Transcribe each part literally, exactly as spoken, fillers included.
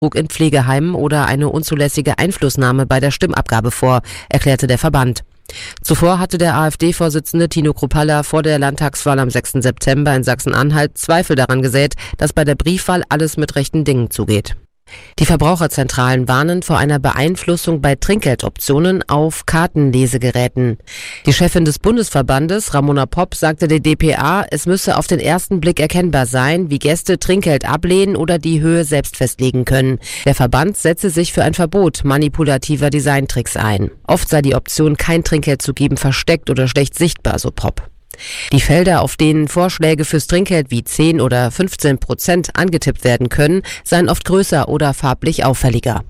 in Pflegeheimen oder eine unzulässige Einflussnahme bei der Stimmabgabe vor, erklärte der Verband. Zuvor hatte der AfD-Vorsitzende Tino Kruppalla vor der Landtagswahl am sechsten September in Sachsen-Anhalt Zweifel daran gesät, dass bei der Briefwahl alles mit rechten Dingen zugeht. Die Verbraucherzentralen warnen vor einer Beeinflussung bei Trinkgeldoptionen auf Kartenlesegeräten. Die Chefin des Bundesverbandes, Ramona Popp, sagte der D P A, es müsse auf den ersten Blick erkennbar sein, wie Gäste Trinkgeld ablehnen oder die Höhe selbst festlegen können. Der Verband setze sich für ein Verbot manipulativer Designtricks ein. Oft sei die Option, kein Trinkgeld zu geben, versteckt oder schlecht sichtbar, so Popp. Die Felder, auf denen Vorschläge fürs Trinkgeld wie zehn oder fünfzehn Prozent angetippt werden können, seien oft größer oder farblich auffälliger.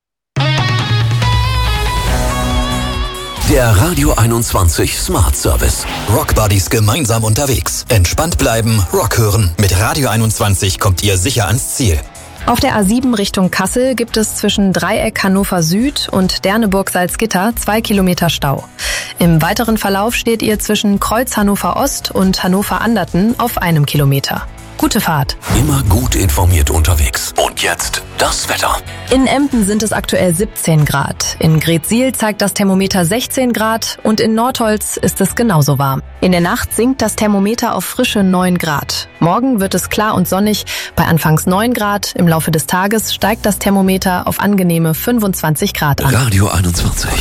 Der Radio einundzwanzig Smart Service. Rock Buddies gemeinsam unterwegs. Entspannt bleiben, Rock hören. Mit Radio einundzwanzig kommt ihr sicher ans Ziel. Auf der A sieben Richtung Kassel gibt es zwischen Dreieck Hannover Süd und Derneburg-Salzgitter zwei Kilometer Stau. Im weiteren Verlauf steht ihr zwischen Kreuz Hannover Ost und Hannover Anderten auf einem Kilometer. Gute Fahrt. Immer gut informiert unterwegs. Und jetzt das Wetter. In Emden sind es aktuell siebzehn Grad. In Greetsiel zeigt das Thermometer sechzehn Grad und in Nordholz ist es genauso warm. In der Nacht sinkt das Thermometer auf frische neun Grad. Morgen wird es klar und sonnig bei anfangs neun Grad. Im Laufe des Tages steigt das Thermometer auf angenehme fünfundzwanzig Grad an. Radio einundzwanzig.